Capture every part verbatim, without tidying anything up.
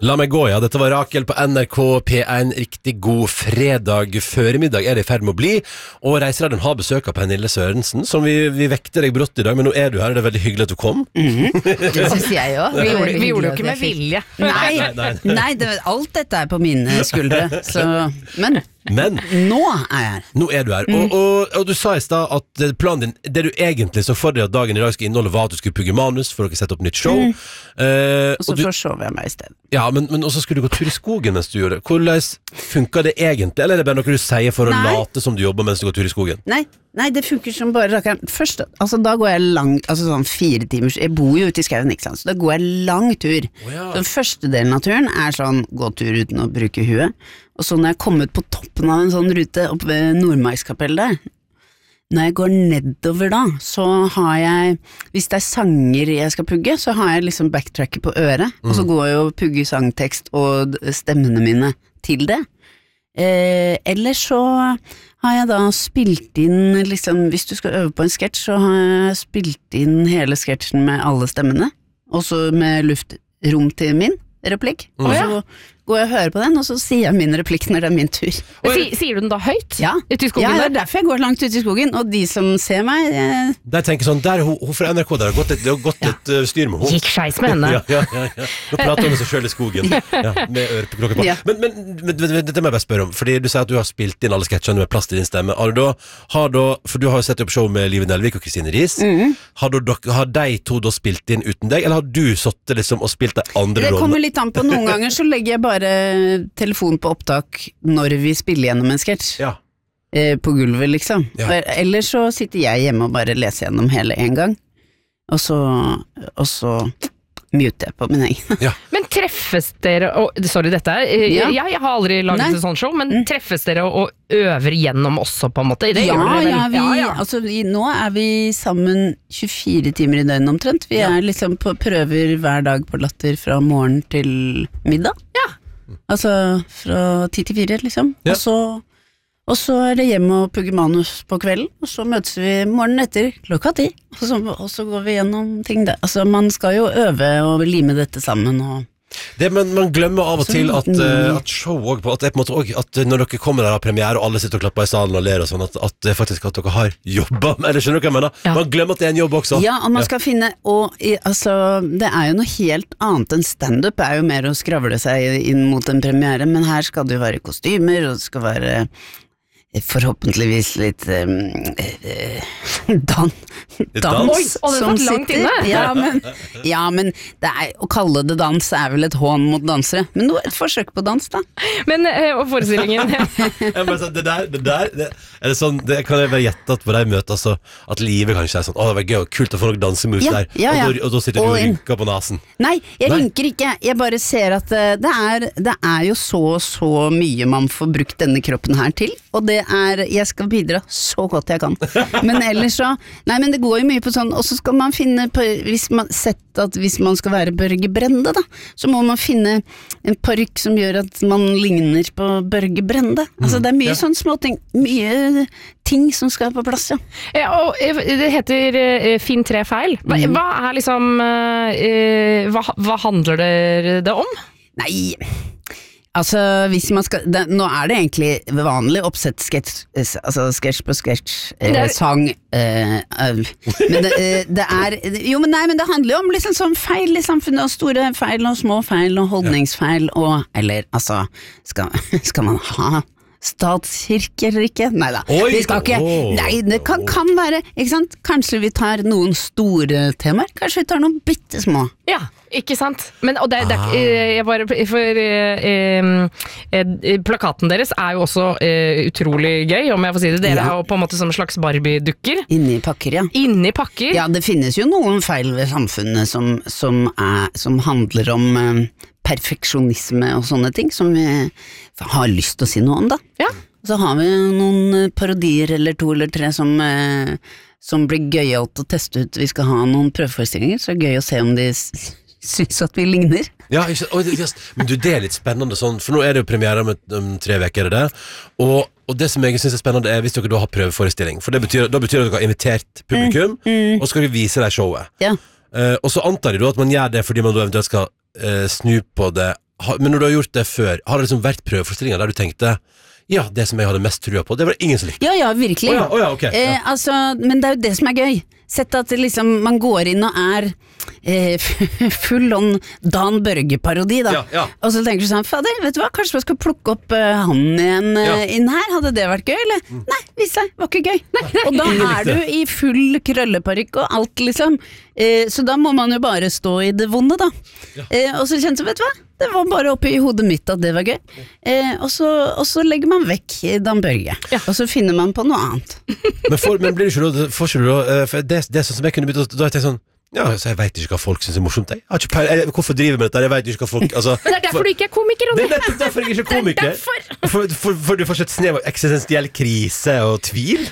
La meg gå, ja. Dette var Rakel på N R K P en. Riktig god fredag formiddag er det i ferd med å bli. Og Reiseradioen har besøk av Pernille Sørensen, som vi, vi vekte deg brått i dag, men nå er du her, det er veldig hyggelig at du kom. Mm-hmm. Det synes jeg også. Vi gjorde, vi gjorde jo ikke med vilje. Nei, nei, nei. nei det, alt dette er på mine skuldre. Så, men... Men nå er jeg her. Nå er du her, og, og, og du sa i sted at planen din, det du egentlig så for deg at dagen i dag skal inneholde var at du skulle pugge manus for å sette opp nytt show. Mm. Uh, og så forsov jeg meg i stedet. Ja, men, men også skulle du gå tur i skogen mens du gjorde det. Hvordan funker det egentlig? Eller er det bare noe du sier for å Nei. late som du jobber mens du går tur i skogen? Nei, Nei det funker som bare rakkeren. Først, altså da går jeg langt, altså sånn fire timers, jeg bor jo ute i skauen, ikke sant, så da går jeg lang tur. Oh, ja. Den første delen av turen er sånn, gå tur uten å bruke huet. Og så når jeg kommer på toppen av en sånn rute oppe ved Nordmarkskapell der, når jeg går nedover da, så har jeg, hvis det er sanger jeg skal pugge, så har jeg liksom backtracker på øret, mm. og så går jeg og pugger sangtekst og stemmene mine til det. Eh, eller så har jeg da spilt inn, liksom, hvis du skal øve på en sketsj, så har jeg spilt inn hele sketsjen med alle stemmene, og så med luftrom til min replikk, mm. og så går jeg og hører på den, og så sier jeg min replikk når det er min tur. Si, sier du den da høyt? Ja, ut i skogen ja det der? er derfor jeg går langt ut i skogen, og de som ser meg jeg... Der tenker sånn, der hun, hun fra N R K der har gått et, det har gått ja. et uh, styr med hun. Gikk skeis med henne. ja, ja, ja, ja. Nå prater hun med seg selv i skogen, ja, med ørepeklokker på. Ja. Men, men, men, men dette må jeg bare spørre om, fordi du sier at du har spilt inn alle sketsjene med plass til din stemme. Har du da, har da, for du har jo sett opp show med Live Nelvik og Kristine Ries, mm. har, du, har de to da spilt inn uten deg, eller har du sittet liksom og spilt de andre rollene? Det kommer litt an på, noen ganger så legger jeg bare telefon på opptak når vi spiller gjennom en sketsj ja. eh, på gulvet liksom ja. Eller så sitter jeg hjemme og bare leser gjennom hele en gang og så, og så mute jeg på min egen ja. Men treffes dere og, sorry dette er ja. jeg, jeg har aldri laget Nei. et sånt show, men mm. treffes dere og, og øver gjennom også på en måte det ja, ja, vi, ja, ja. Altså, vi, nå er vi sammen tjuefire timer i døgnet omtrent vi ja. er liksom på prøver hver dag på Latter fra morgen til middag ja altså fra ti til fire liksom ja. og, så, og så er det hjem og pugge manus på kvelden og så møtes vi morgenen etter klokka ti og så, og så går vi gjennom ting der. Altså man skal jo øve og lime dette sammen og det, men man glemmer av og til at, uh, at show også, at, det på en måte også, at når dere kommer der av premiere og alle sitter og klapper i salen og ler og sånn, at, at det faktisk at dere har jobbet, eller skjønner du hva jeg mener? Ja. Man glemmer at det er en jobb også. Ja, og man skal ja. finne, og altså, det er jo noe helt annet enn stand-up, er jo mer å skravle seg inn mot en premiere, men her skal det jo være kostymer, og det skal være forhåpentligvis litt um, dan, dans Oi, som sitter ja men, ja, men det er, å kalle det dans er vel et hån mot dansere men nå er et forsøk på dans da men, og forestillingen det der, det der det, er det sånn, det kan jeg bare gjette at på deg møter altså, at livet kanskje er sånn, å det var gøy og kult å få noen dansemus ja, der ja, ja. Og, da, og da sitter du og rynker på nasen nei, jeg nei. rynker ikke, jeg bare ser at det er, det er jo så så mye man får brukt denne kroppen her til og det er, jeg skal bidra så godt jeg kan men ellers så, nei men det går jo mye på sånn, og så skal man finne på, hvis man sett at hvis man skal være Børge Brende da, så må man finne en parykk som gjør at man ligner på Børge Brende, altså det er mye mm, ja. sånn små ting, mye ting som skal på plass, ja. Ja, og det heter uh, Finn tre feil, hva, mm. hva er liksom uh, hva, hva handler det, det om? Nei altså, hvis man skal, det, nå er det egentlig vanlig oppsett sketsj, altså sketsj på sketsj, eh, sang, eh, eh, men det, eh, det er, jo men nei, men det handler jo om liksom sånn feil i samfunnet, og store feil og små feil og holdningsfeil, og, eller, altså, skal, skal man ha statskirke eller ikke? Neida, Oi, vi skal ikke, oh, nei, det kan, kan være, ikke sant? Kanskje vi tar noen store temaer, kanskje vi tar noen bittesmå. Ja, ikke sant? Men, og det, det er, jeg bare, for eh, eh, plakaten deres er jo også eh, utrolig gøy, om jeg får si det. Dere ja. er jo på en måte som en slags Barbie-dukker. Inni pakker, ja. Inni pakker? Ja, det finnes jo noen feil ved samfunnet som, som, er, som handler om eh, perfeksjonisme og sånne ting, som vi har lyst til å si noe om da. Ja. Så har vi noen parodier eller to eller tre som, eh, som blir gøyalt å teste ut. Vi skal ha noen prøveforestillinger, så er det gøy å se om de synes at vi ligner. Ja, ikke, oh, det, men du, det er litt spennende sånn, for nå er det jo premiere om, om tre veker, er det det? Og, og det som jeg synes er spennende er hvis dere da har prøveforestilling, for det betyr, da betyr det at dere har invitert publikum, mm, mm. og skal vi vise deg showet. Ja. Uh, og så antar de da at man gjør det fordi man da eventuelt skal uh, snu på det ha, men når du har gjort det før, har det liksom vært prøveforestillinger der du tenkte ja, det som jeg hadde mest trua på, det var det ingen som likte? Ja, ja, virkelig. Oh, ja, oh, ja, okay. eh, altså, men det er jo det som er gøy. Sett at liksom, man går inn og er eh, full on Dan Børge-parodi, da. Ja, ja. Og så tenker du sånn, fader, vet du hva, kanskje man skal plukke opp uh, han igjen uh, ja. inn her? Hadde det vært gøy, eller? Mm. Nei, viste seg, var ikke gøy. Nei, nei. Og da er du i full krølleparykk og alt, liksom. Eh, så da må man jo bare stå i det vonde, da. Ja. Eh, og så kjente jeg, vet du hva? Det var bare oppe i hodet mitt at det var gøy. Eh, og, så, og så legger man vekk Dan Børge. Ja. Og så finner man på noe annet. men, for, men blir det ikke da, får ikke du da, for det, det er sånn som jeg kunne begynt, da har jeg tenkt sånn, ja, så jeg vet ikke hva folk synes er morsomt. Jeg har ikke peil, jeg, hvorfor driver jeg med dette? Jeg vet ikke hva folk... Altså, men det er derfor for, du ikke er komiker, Ronny. Det er nettopp derfor jeg ikke er komiker. For, for, for, for du får ikke et snev av eksistensiell krise og tvil?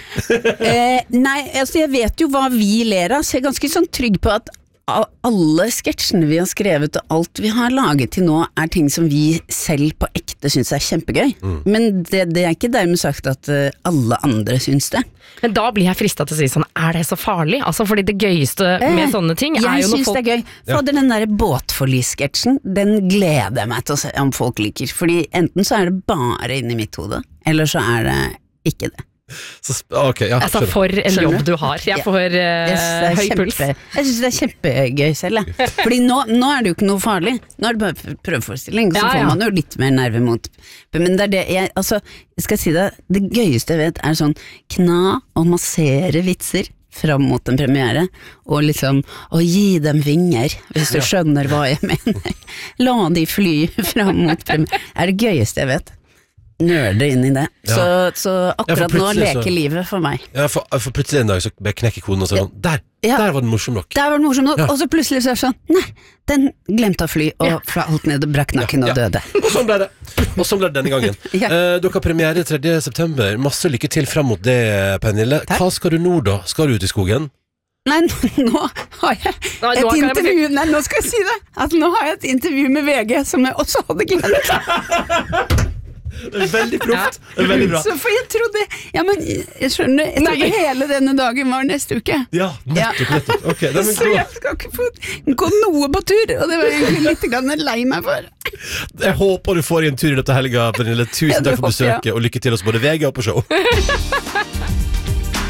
eh, nei, altså jeg vet jo hva vi ler av, så jeg er ganske sånn trygg på at alle sketsjene vi har skrevet og alt vi har laget til nå er ting som vi selv på ekte synes er kjempegøy. Mm. Men det, det er ikke dermed sagt at uh, alle andre synes det. Men da blir jeg fristet til å si sånn, er det så farlig? Altså, fordi det gøyeste eh, med sånne ting er jo når folk... Jeg synes det er gøy. Fader, den der båtforlis-sketsjen, den gleder jeg meg til å se om folk liker. Fordi enten så er det bare inni mitt hode, eller så er det ikke det. Så, okay, ja, altså for en skjønner. Jobb du har. Jeg får uh, yes, høy kjempe, puls. Jeg synes det er kjempegøy selv. Jeg. Fordi nå, nå er det jo ikke noe farlig. Nå er det bare prøveforestilling, så ja, får ja. man jo litt mer nerve mot. Men det er det jeg, altså, jeg skal si det, det gøyeste jeg vet er sånn kna og massere vitser fram mot en premiere, og liksom å gi dem vinger, hvis du skjønner hva jeg mener. La de fly fram mot premiere. Det er det gøyeste jeg vet. Nørder inn i det. Ja. Så, så akkurat ja, nå leker så, livet for meg. Ja, for, for plutselig en dag så knekker koden og sånn, der, ja. der var den morsom nok. Der var den morsom nok, ja. og så plutselig så er det sånn, nei, den glemte å fly, og ja. alt ned og brakk nakken ja. og døde. Og sånn ble det. Og sånn ble det denne gangen. ja. eh, dere har premiere tredje september. Masse lykke til frem mot det, Pernille. Takk. Hva skal du nå da? Skal du ut i skogen? Nei, nå har jeg et nei, intervju jeg... Nei, nå skal jeg si det at nå har jeg et intervju med V G som jeg også hadde glemt. Det er veldig proft. Ja. Det er veldig bra. Så for jeg trodde Ja, men jeg skjønner Jeg trodde hele denne dagen var neste uke. Ja, nettopp, nettopp. Okay, det så jeg skal ikke få gå noe på tur, og det var egentlig litt grann lei meg for. Jeg håper du får en tur i dette helga, Pernille. Tusen takk for besøket, og lykke til oss både V G og på show.